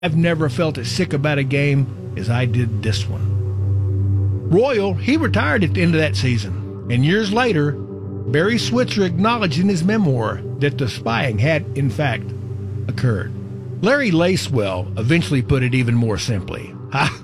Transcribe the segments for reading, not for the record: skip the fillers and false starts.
I've never felt as sick about a game as I did this one. Royal, he retired at the end of that season, and years later, Barry Switzer acknowledged in his memoir that the spying had, in fact, occurred. Larry Lacewell eventually put it even more simply.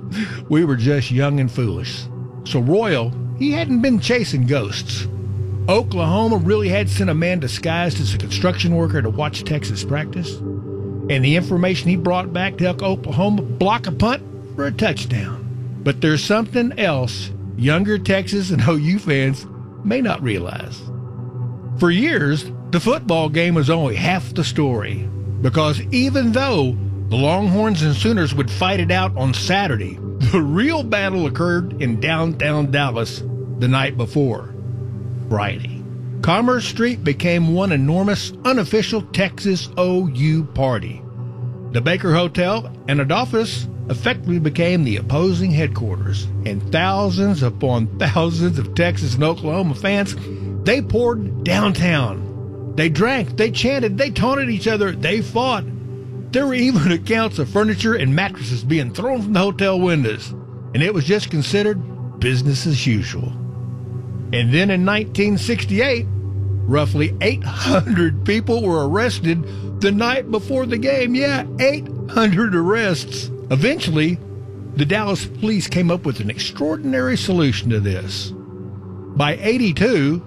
We were just young and foolish. So Royal, he hadn't been chasing ghosts. Oklahoma really had sent a man disguised as a construction worker to watch Texas practice, and the information he brought back to Oklahoma block a punt for a touchdown. But there's something else younger Texas and OU fans may not realize. For years, the football game was only half the story, because even though the Longhorns and Sooners would fight it out on Saturday, the real battle occurred in downtown Dallas the night before, Friday. Commerce Street became one enormous, unofficial Texas OU party. The Baker Hotel and Adolphus effectively became the opposing headquarters, and thousands upon thousands of Texas and Oklahoma fans, they poured downtown. They drank, they chanted, they taunted each other, they fought. There were even accounts of furniture and mattresses being thrown from the hotel windows, and it was just considered business as usual. And then in 1968, roughly 800 people were arrested the night before the game. Yeah, 800 arrests. Eventually, the Dallas police came up with an extraordinary solution to this. By 82,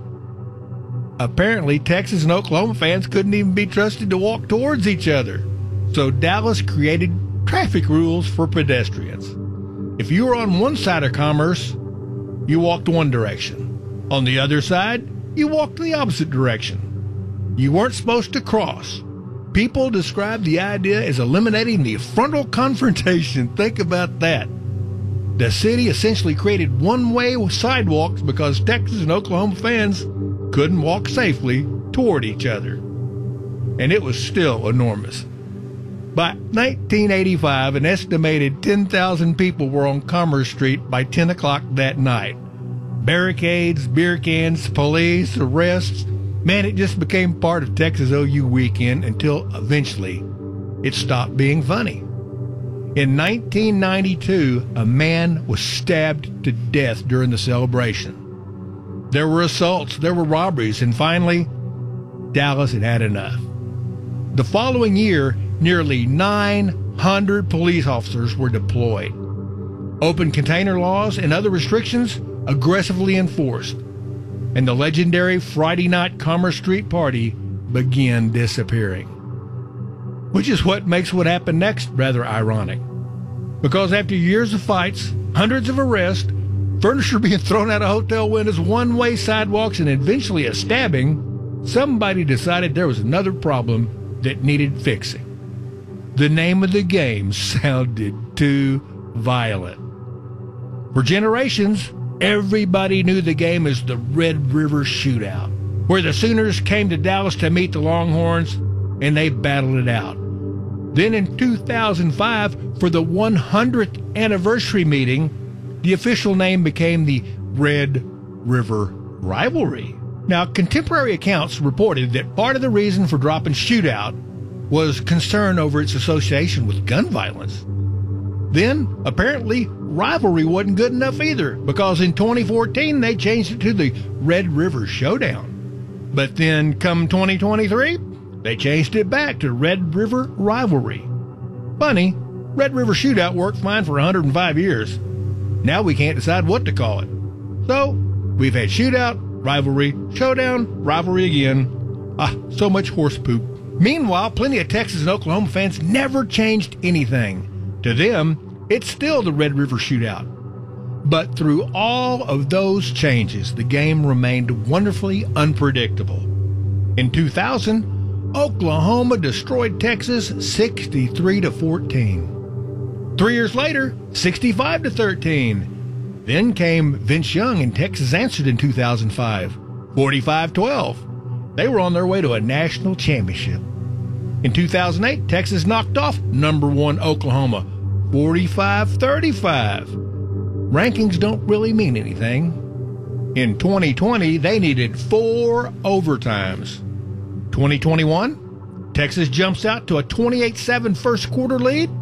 apparently Texas and Oklahoma fans couldn't even be trusted to walk towards each other. So Dallas created traffic rules for pedestrians. If you were on one side of Commerce, you walked one direction. On the other side, you walked the opposite direction. You weren't supposed to cross. People describe the idea as eliminating the frontal confrontation. Think about that. The city essentially created one-way sidewalks because Texas and Oklahoma fans couldn't walk safely toward each other. And it was still enormous. By 1985, an estimated 10,000 people were on Commerce Street by 10 o'clock that night. Barricades, beer cans, police, arrests. Man, it just became part of Texas OU weekend until eventually it stopped being funny. In 1992, a man was stabbed to death during the celebration. There were assaults, there were robberies, and finally, Dallas had had enough. The following year, nearly 900 police officers were deployed. Open container laws and other restrictions aggressively enforced, and the legendary Friday night Commerce Street party began disappearing. Which is what makes what happened next rather ironic. Because after years of fights, hundreds of arrests, furniture being thrown out of hotel windows, one-way sidewalks, and eventually a stabbing, somebody decided there was another problem that needed fixing. The name of the game sounded too violent. For generations, everybody knew the game as the Red River Shootout, where the Sooners came to Dallas to meet the Longhorns, and they battled it out. Then in 2005, for the 100th anniversary meeting, the official name became the Red River Rivalry. Now, contemporary accounts reported that part of the reason for dropping Shootout was concern over its association with gun violence. Then, apparently, Rivalry wasn't good enough either, because in 2014 they changed it to the Red River Showdown. But then, come 2023, they changed it back to Red River Rivalry. Funny, Red River Shootout worked fine for 105 years. Now we can't decide what to call it. So, we've had Shootout, Rivalry, Showdown, Rivalry again. So much horse poop. Meanwhile, plenty of Texas and Oklahoma fans never changed anything. To them, it's still the Red River Shootout. But through all of those changes, the game remained wonderfully unpredictable. In 2000, Oklahoma destroyed Texas 63-14. 3 years later, 65-13. Then came Vince Young, and Texas answered in 2005, 45-12. They were on their way to a national championship. In 2008, Texas knocked off number 1 Oklahoma, 45-35. Rankings don't really mean anything. In 2020, they needed 4 overtimes. 2021, Texas jumps out to a 28-7 first quarter lead.